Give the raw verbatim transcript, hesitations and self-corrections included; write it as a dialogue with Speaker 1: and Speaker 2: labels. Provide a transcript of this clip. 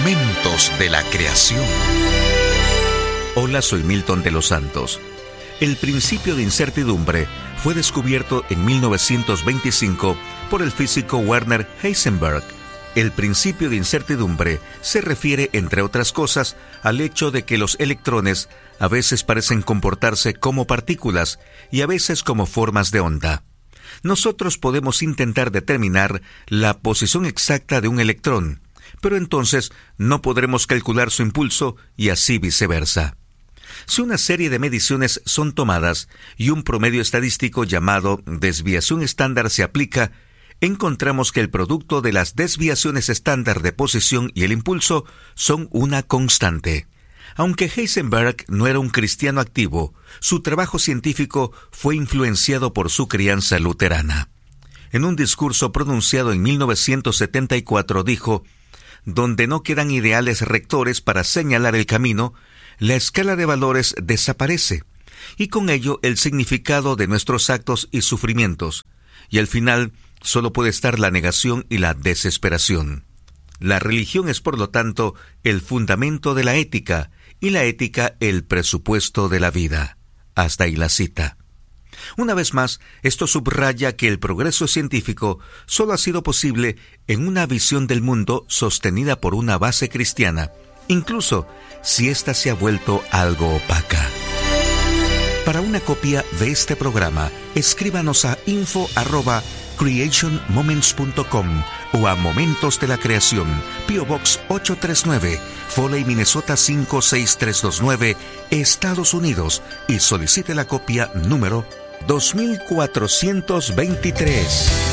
Speaker 1: Momentos de la creación. Hola, soy Milton de los Santos. El principio de incertidumbre fue descubierto en mil novecientos veinticinco por el físico Werner Heisenberg. El principio de incertidumbre se refiere, entre otras cosas, al hecho de que los electrones a veces parecen comportarse como partículas y a veces como formas de onda. Nosotros podemos intentar determinar la posición exacta de un electrón, pero entonces no podremos calcular su impulso y así viceversa. Si una serie de mediciones son tomadas y un promedio estadístico llamado desviación estándar se aplica, encontramos que el producto de las desviaciones estándar de posición y el impulso son una constante. Aunque Heisenberg no era un cristiano activo, su trabajo científico fue influenciado por su crianza luterana. En un discurso pronunciado en mil novecientos setenta y cuatro dijo: «Donde no quedan ideales rectores para señalar el camino, la escala de valores desaparece, y con ello el significado de nuestros actos y sufrimientos, y al final solo puede estar la negación y la desesperación. La religión es, por lo tanto, el fundamento de la ética, y la ética el presupuesto de la vida». Hasta ahí la cita. Una vez más, esto subraya que el progreso científico solo ha sido posible en una visión del mundo sostenida por una base cristiana, incluso si ésta se ha vuelto algo opaca. Para una copia de este programa, escríbanos a info arroba creation moments punto com o a Momentos de la Creación, P O Box ocho tres nueve, Foley, Minnesota cinco seis tres dos nueve, Estados Unidos, y solicite la copia número dos mil cuatrocientos veintitrés.